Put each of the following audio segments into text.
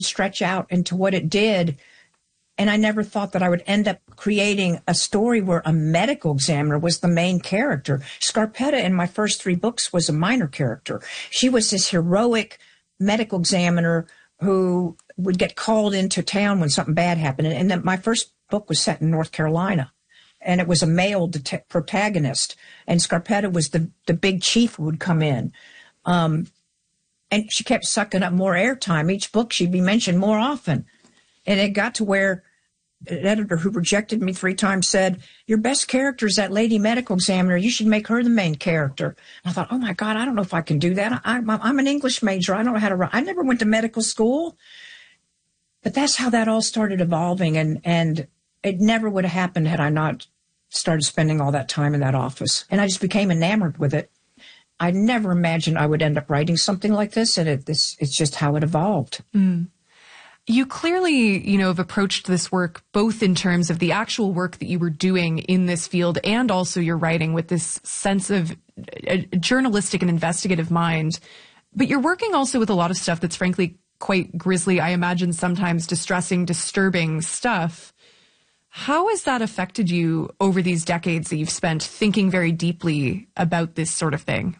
stretch out into what it did. And I never thought that I would end up creating a story where a medical examiner was the main character. Scarpetta in my first 3 books was a minor character. She was this heroic medical examiner who would get called into town when something bad happened. And then my first book was set in North Carolina, and it was a male protagonist. And Scarpetta was the big chief who would come in. And she kept sucking up more airtime. Each book she'd be mentioned more often. And it got to where an editor who rejected me 3 times said, your best character is that lady medical examiner. You should make her the main character. And I thought, oh, my God, I don't know if I can do that. I'm an English major. I don't know how to write. I never went to medical school. But that's how that all started evolving. And it never would have happened had I not started spending all that time in that office. And I just became enamored with it. I never imagined I would end up writing something like this. And it's just how it evolved. Mm. You clearly, have approached this work both in terms of the actual work that you were doing in this field and also your writing with this sense of a journalistic and investigative mind. But you're working also with a lot of stuff that's frankly quite grisly, I imagine sometimes distressing, disturbing stuff. How has that affected you over these decades that you've spent thinking very deeply about this sort of thing?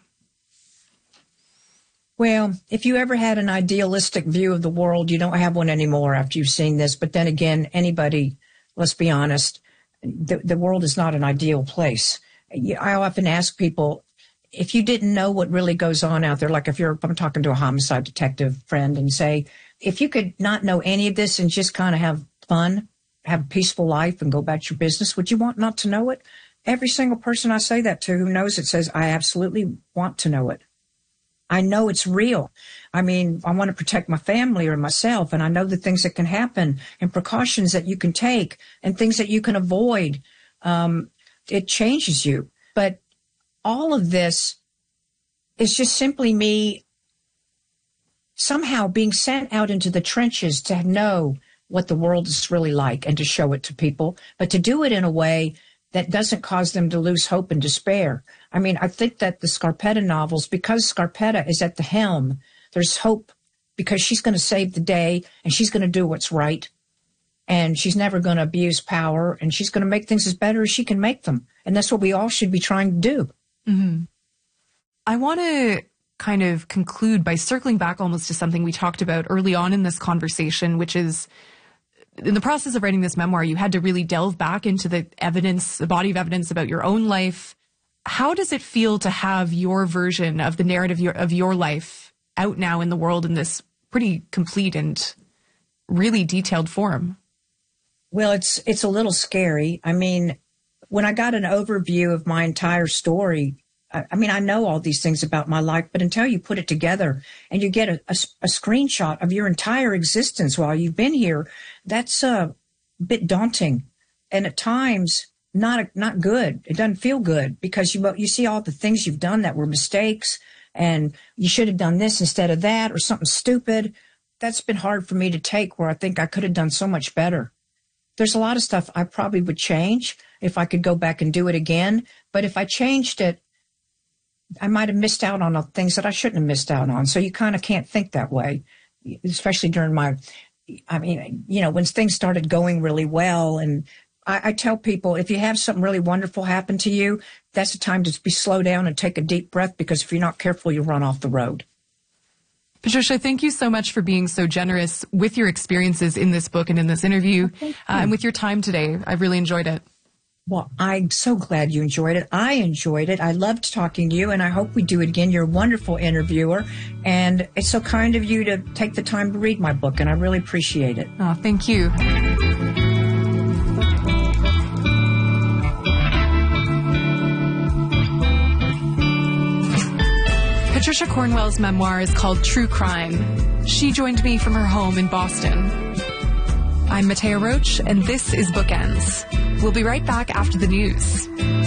Well, if you ever had an idealistic view of the world, you don't have one anymore after you've seen this. But then again, anybody, let's be honest, the world is not an ideal place. I often ask people, if you didn't know what really goes on out there, like if I'm talking to a homicide detective friend and say, if you could not know any of this and just kind of have fun, have a peaceful life and go about your business, would you want not to know it? Every single person I say that to who knows it says, I absolutely want to know it. I know it's real. I mean, I want to protect my family or myself, and I know the things that can happen and precautions that you can take and things that you can avoid. It changes you. But all of this is just simply me somehow being sent out into the trenches to know what the world is really like and to show it to people, but to do it in a way that doesn't cause them to lose hope and despair. I mean, I think that the Scarpetta novels, because Scarpetta is at the helm, there's hope because she's going to save the day and she's going to do what's right. And she's never going to abuse power, and she's going to make things as better as she can make them. And that's what we all should be trying to do. Mm-hmm. I want to kind of conclude by circling back almost to something we talked about early on in this conversation, which is in the process of writing this memoir, you had to really delve back into the evidence, the body of evidence about your own life. How does it feel to have your version of the narrative of your life out now in the world in this pretty complete and really detailed form? Well, it's a little scary. I mean, when I got an overview of my entire story, I mean, I know all these things about my life, but until you put it together and you get a screenshot of your entire existence while you've been here, that's a bit daunting. And at times, not good. It doesn't feel good because you see all the things you've done that were mistakes, and you should have done this instead of that or something stupid. That's been hard for me to take, where I think I could have done so much better. There's a lot of stuff I probably would change if I could go back and do it again. But if I changed it, I might have missed out on things that I shouldn't have missed out on. So you kind of can't think that way, especially during when things started going really well. And I tell people, if you have something really wonderful happen to you, that's the time to slow down and take a deep breath, because if you're not careful, you'll run off the road. Patricia, thank you so much for being so generous with your experiences in this book and in this interview, and with your time today. I really enjoyed it. Well, I'm so glad you enjoyed it. I enjoyed it. I loved talking to you, and I hope we do it again. You're a wonderful interviewer, and it's so kind of you to take the time to read my book, and I really appreciate it. Oh, thank you. Patricia Cornwell's memoir is called True Crime. She joined me from her home in Boston. I'm Matea Roach, and this is Bookends. We'll be right back after the news.